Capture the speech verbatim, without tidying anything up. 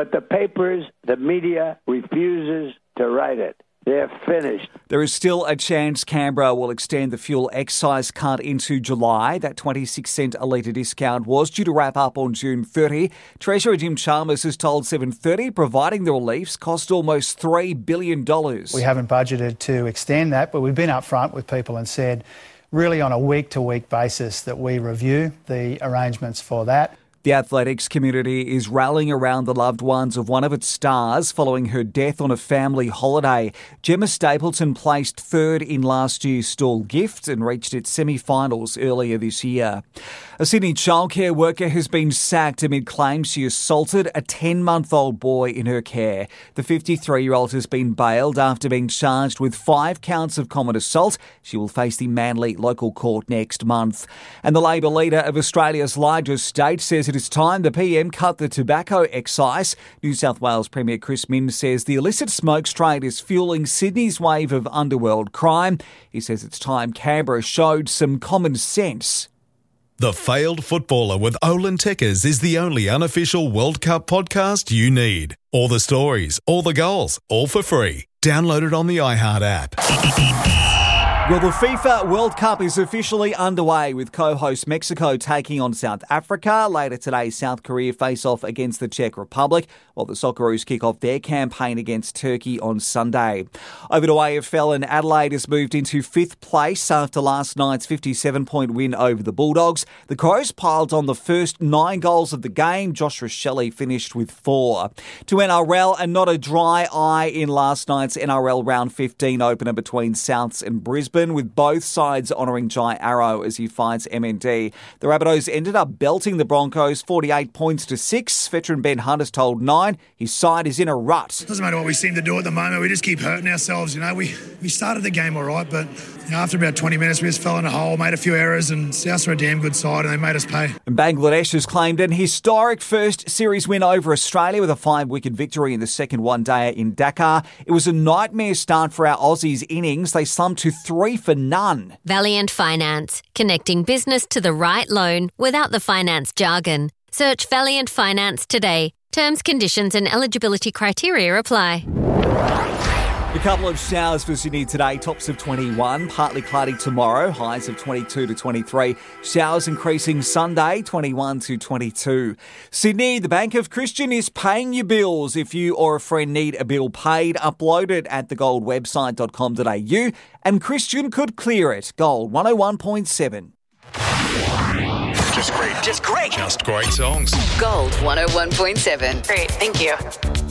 but the papers, the media refuses to write it. They're finished. There is still a chance Canberra will extend the fuel excise cut into July. That twenty-six cent a litre discount was due to wrap up on June thirtieth. Treasurer Jim Chalmers has told seven thirty providing the reliefs cost almost three billion dollars. We haven't budgeted to extend that, but we've been upfront with people and said really on a week-to-week basis that we review the arrangements for that. The athletics community is rallying around the loved ones of one of its stars following her death on a family holiday. Gemma Stapleton placed third in last year's Stall Gift and reached its semi-finals earlier this year. A Sydney childcare worker has been sacked amid claims she assaulted a ten-month-old boy in her care. The fifty-three-year-old has been bailed after being charged with five counts of common assault. She will face the Manly local court next month. And the Labor leader of Australia's largest state says it is time the P M cut the tobacco excise. New South Wales Premier Chris Minns says the illicit smokes trade is fueling Sydney's wave of underworld crime. He says it's time Canberra showed some common sense. The Failed Footballer with Olin Tekkers is the only unofficial World Cup podcast you need. All the stories, all the goals, all for free. Download it on the iHeart app. Well, the FIFA World Cup is officially underway with co-host Mexico taking on South Africa. Later today, South Korea face off against the Czech Republic, while the Socceroos kick off their campaign against Turkey on Sunday. Over to A F L, and Adelaide has moved into fifth place after last night's fifty-seven point win over the Bulldogs. The Crows piled on the first nine goals of the game. Josh Rochelle finished with four. To N R L, and not a dry eye in last night's N R L Round fifteen opener between Souths and Brisbane, with both sides honouring Jai Arrow as he fights M N D. The Rabbitohs ended up belting the Broncos forty-eight points to six. Veteran Ben Hunt has told Nine his side is in a rut. Doesn't matter what we seem to do at the moment, we just keep hurting ourselves. You know, we, we started the game all right, but you know, after about twenty minutes we just fell in a hole, made a few errors, and Souths are a damn good side and they made us pay. And Bangladesh has claimed an historic first series win over Australia with a five-wicket victory in the second one-dayer in Dakar. It was a nightmare start for our Aussies innings. They slumped to three for none. Valiant Finance, connecting business to the right loan without the finance jargon. Search Valiant Finance today. Terms, conditions and eligibility criteria apply. A couple of showers for Sydney today, tops of twenty-one, partly cloudy tomorrow, highs of twenty-two to twenty-three. Showers increasing Sunday, twenty-one to twenty-two. Sydney, the Bank of Christian is paying your bills. If you or a friend need a bill paid, upload it at the gold website dot com dot a u and Christian could clear it. Gold one oh one point seven. Just great. Just great. Just great songs. Gold one oh one point seven. Great, thank you.